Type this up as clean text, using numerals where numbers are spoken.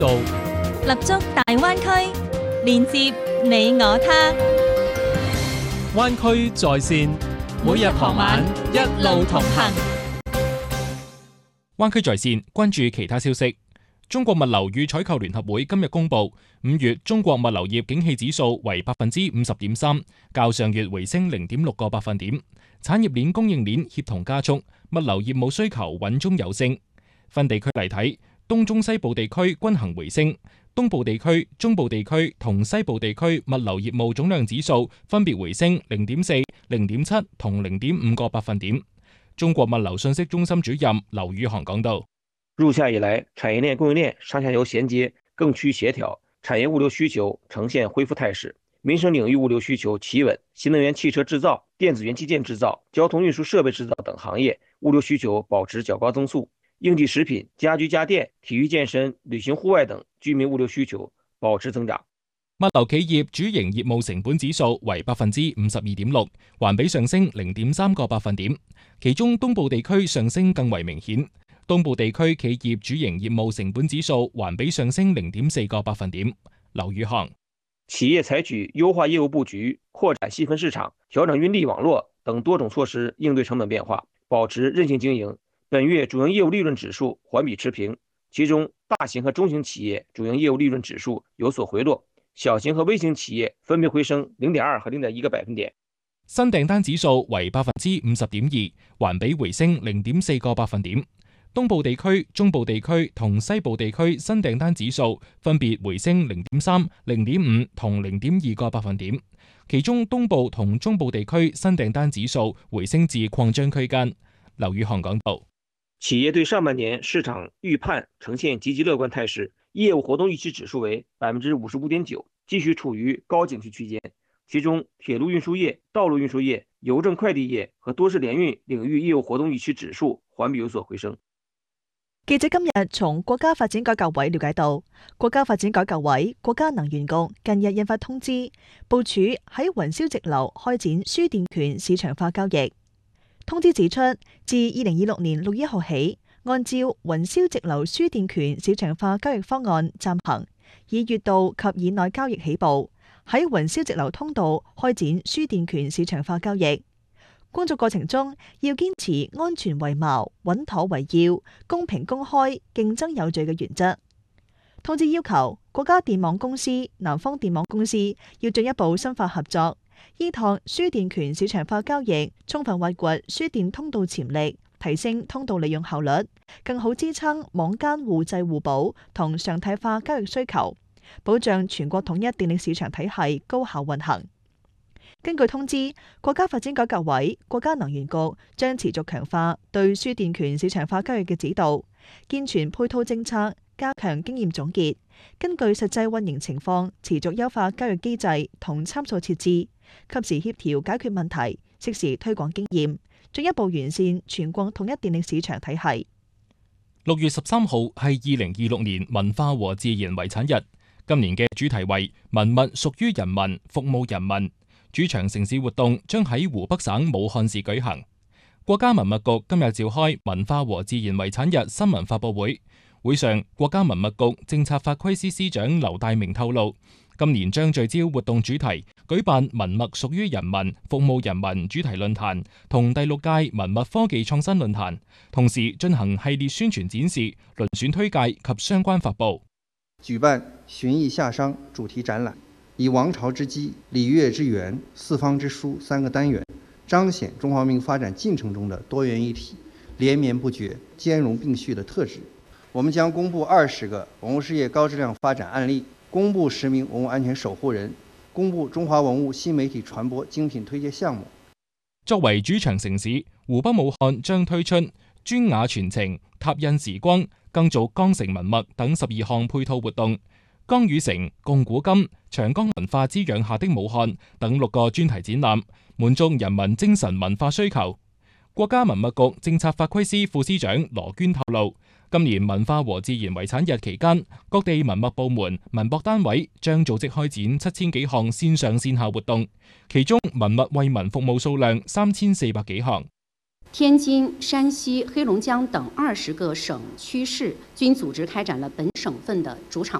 道立足大灣區，連接你我他。 灣區在線，每日傍晚一路同行。灣區在線，關注其他消息。中國物流與採購聯合會今日公布，5月中國物流業景氣指數為50.3%，較上月回升0.6個百分點。產業鏈供應鏈協同加速，物流業務需求穩中有升。分地區嚟睇，東中西部地區均行回升，東部地區、中部地區同西部地區物流業務總量指數分別回升0.4、0.7同0.5個百分點。中國物流信息中心主任劉宇航講道。 入夏以來，產業鏈供應鏈上下游銜接更趨協調，產業物流需求呈現恢復態勢，民生領域物流需求企穩，新能源汽車製造、電子元器件製造、交通運輸設備製造等行業物流需求保持較高增速，應季食品、家居家電、體育健身、旅行戶外等居民物流需求保持增長。 物流企業主營業務成本指數為52.6%，環比上升0.3個百分點，其中東部地區上升更為明顯。東部地區企業主營業務成本指數環比上升0.4個百分點。劉宇航， 企業採取優化業務佈局、擴展細分市場、調整運力網絡等多種措施應對成本變化，保持韌性經營。本月主營業務利潤指數環比持平，其中大型和中型企業主營業務利潤指數有所回落，小型和微型企業分別回升0.2和0.1個百分點。 新訂單指數為50.2%，環比回升0.4個百分點。東部地區、中部地區同西部地區新訂單指數分別回升0.3、0.5同0.2個百分點，其中東部同中部地區新訂單指數回升至擴張區間。劉宇航講道， 企業對上半年市場預判呈現積極樂觀態勢，業務活動預期指數為55.9%，繼續處於高景氣區間，其中鐵路運輸業、道路運輸業、郵政快遞業和多式聯運領域業務活動預期指數環比有所回升。 記者今日從國家發展改革委了解到，國家發展改革委、國家能源局近日印發通知，部署喺雲霄直流開展輸電權市場化交易。通知指出，自2026年6月1號起，按照雲霄直流輸電權市場化交易方案暫行，以月度及以內交易起步，喺雲霄直流通道開展輸電權市場化交易。工作過程中要堅持安全為矛、穩妥為要、公平公開、競爭有序嘅原則。通知要求國家電網公司、南方電網公司要進一步深化合作，依託輸電權市場化交易，充分挖掘輸電通道潛力，提升通道利用效率，更好支撐網間互濟互補同常態化交易需求，保障全國統一電力市場體系高效運行。根據通知，國家發展改革委、國家能源局將持續強化對輸電權市場化交易嘅指導，健全配套政策，加強經驗總結，根據實際運營情況，持續優化交易機制同參數設置，及時協調解決問題，適時推廣經驗，進一步完善全國統一電力市場體系。 6月13號係2026年文化和自然遺產日，今年嘅主題為文物屬於人民，服務人民。主場城市活動將喺湖北省武漢市舉行。國家文物局今日召開文化和自然遺產日新聞發佈會，會上國家文物局政策法規司司長劉大明透露，今年將聚焦活動主題，舉辦文物屬於人民、服務人民主題論壇同第6屆文物科技創新論壇，同時進行系列宣傳展示、遴選推介及相關發佈。 舉辦尋異夏商主題展覽，以王朝之基、禮樂之源、四方之書3個單元，彰顯中華文明發展進程中的多元一體、連綿不絕、兼容並蓄的特質。我們將公布20個文物事業高質量發展案例，公布10名文物安全守護人，公布中華文物新媒體傳播精品推介項目。 作為主場城市，湖北武漢將推出磚瓦傳情、拓印時光、更造江城文物等12項配套活動。江與城、共古今、長江文化滋養下的武漢等6個專題展覽，滿足人民精神文化需求。國家文物局政策法規司副司長羅娟透露，今年文化和自然遺產日期間，各地文物部門、文博單位將組織開展7000幾項線上線下活動，其中文物為民服務數量3400幾項。 天津、山西、黑龙江等20个省区市均组织开展了本省份的主场